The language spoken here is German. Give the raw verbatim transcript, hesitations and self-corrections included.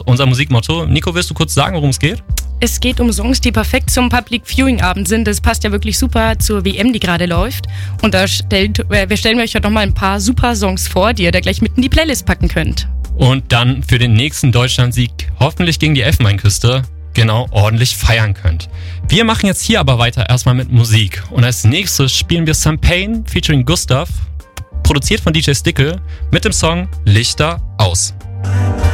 und unser Musikmotto. Nico, willst du kurz sagen, worum es geht? Es geht um Songs, die perfekt zum Public Viewing Abend sind. Das passt ja wirklich super zur W M, die gerade läuft. Und da stellt, wir stellen euch heute nochmal ein paar super Songs vor, die ihr da gleich mit in die Playlist packen könnt. Und dann für den nächsten Deutschlandsieg, hoffentlich gegen die Elfenbeinküste, genau ordentlich feiern könnt. Wir machen jetzt hier aber weiter erstmal mit Musik. Und als nächstes spielen wir Sam Payne featuring Gustav, produziert von D J Stickel, mit dem Song Lichter aus.